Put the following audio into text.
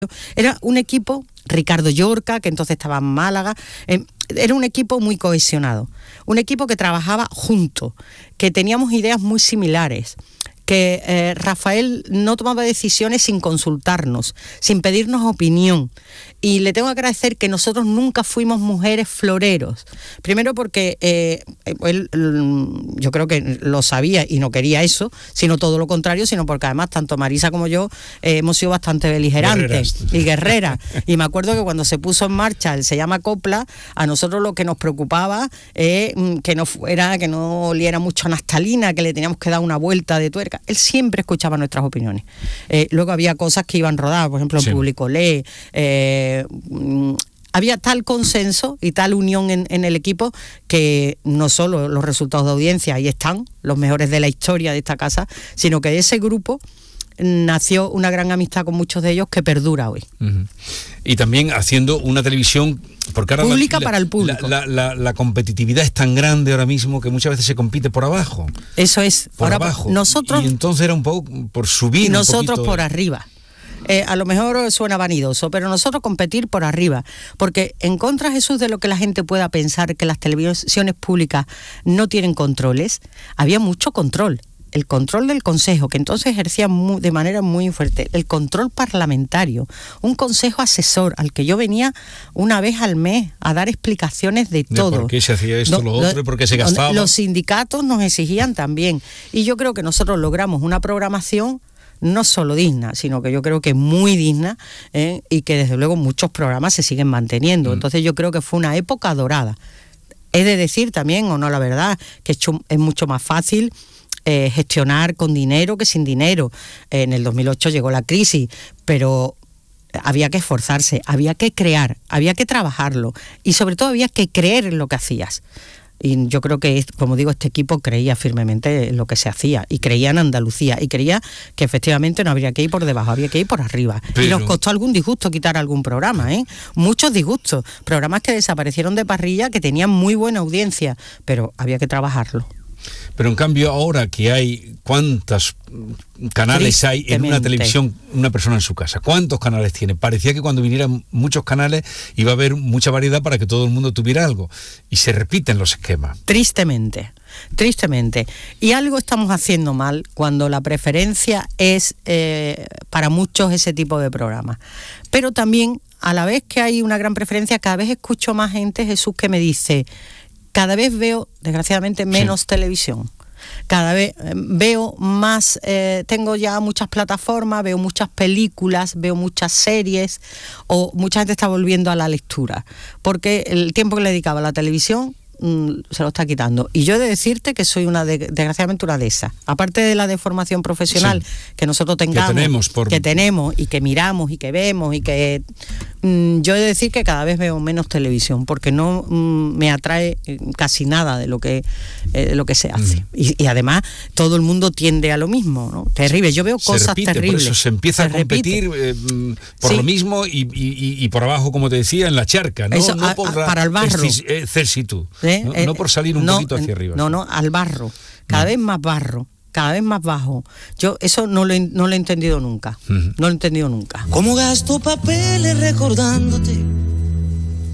Era un equipo, Ricardo Llorca, que entonces estaba en Málaga, era un equipo muy cohesionado, un equipo que trabajaba junto, que teníamos ideas muy similares, que Rafael no tomaba decisiones sin consultarnos, sin pedirnos opinión. Y le tengo que agradecer que nosotros nunca fuimos mujeres floreros. Primero porque él, yo creo que lo sabía y no quería eso, sino todo lo contrario, sino porque además tanto Marisa como yo hemos sido bastante beligerantes y guerreras. Y me acuerdo que cuando se puso en marcha el Se llama Copla, a nosotros lo que nos preocupaba es que no oliera mucho a naftalina, que le teníamos que dar una vuelta de tuerca. Él siempre escuchaba nuestras opiniones. Luego había cosas que iban rodadas, por ejemplo, en Público Lee. Había tal consenso y tal unión en el equipo que no solo los resultados de audiencia ahí están, los mejores de la historia de esta casa, sino que de ese grupo nació una gran amistad con muchos de ellos que perdura hoy. Uh-huh. Y también haciendo una televisión porque ahora pública para el público. La competitividad es tan grande ahora mismo que muchas veces se compite por abajo. Eso es. Por ahora abajo. Nosotros, y entonces era un poco por subir. Nosotros un por arriba. A lo mejor suena vanidoso, pero nosotros competir por arriba, porque en contra, Jesús, de lo que la gente pueda pensar que las televisiones públicas no tienen controles, había mucho control. El control del Consejo, que entonces ejercía de manera muy fuerte, el control parlamentario, un consejo asesor al que yo venía una vez al mes a dar explicaciones de todo. ¿Por qué se hacía esto, lo otro, y por qué se gastaba? Los sindicatos nos exigían también, y yo creo que nosotros logramos una programación no solo digna, sino que yo creo que muy digna, y que desde luego muchos programas se siguen manteniendo. Entonces yo creo que fue una época dorada. He de decir también, o no la verdad, que es mucho más fácil gestionar con dinero que sin dinero. En el 2008 llegó la crisis, pero había que esforzarse, había que crear, había que trabajarlo y sobre todo había que creer en lo que hacías. Y yo creo que, como digo, este equipo creía firmemente en lo que se hacía y creía en Andalucía y creía que efectivamente no habría que ir por debajo, había que ir por arriba. Pero... Y nos costó algún disgusto quitar algún programa, muchos disgustos, programas que desaparecieron de parrilla, que tenían muy buena audiencia, pero había que trabajarlo. Pero en cambio ahora que hay, ¿cuántos canales hay en una televisión, una persona en su casa? ¿Cuántos canales tiene? Parecía que cuando vinieran muchos canales iba a haber mucha variedad para que todo el mundo tuviera algo. Y se repiten los esquemas. Tristemente. Y algo estamos haciendo mal cuando la preferencia es para muchos ese tipo de programas. Pero también, a la vez que hay una gran preferencia, cada vez escucho más gente, Jesús, que me dice... Cada vez veo, desgraciadamente, menos televisión. Cada vez veo más, tengo ya muchas plataformas, veo muchas películas, veo muchas series, o mucha gente está volviendo a la lectura, porque el tiempo que le dedicaba a la televisión se lo está quitando. Y yo he de decirte que soy desgraciadamente una de esas. Aparte de la deformación profesional que nosotros tengamos, que tenemos y que miramos y que vemos y que... yo he de decir que cada vez veo menos televisión porque no me atrae casi nada de lo que se hace. Y además todo el mundo tiende a lo mismo, ¿no? Terrible. Yo veo cosas terribles. Por eso se empieza a competir por lo mismo y por abajo, como te decía, en la charca, ¿no? Eso, no por para el barro. Cersitud. No por salir un poquito hacia arriba. No, al barro. Cada vez más barro. Cada vez más bajo. Yo eso no lo he entendido nunca. No lo he entendido nunca. ¿Cómo gasto papeles recordándote?